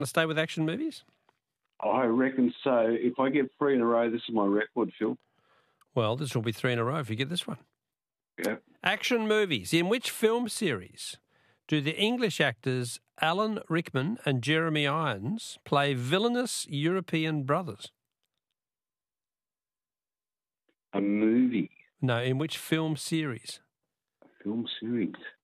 To stay with action movies? I reckon so. If I get 3 in a row, this is my record, Phil. Well, this will be 3 in a row if you get this one. Yeah. Action movies. In which film series do the English actors Alan Rickman and Jeremy Irons play villainous European brothers? A movie. No, in which film series? A film series.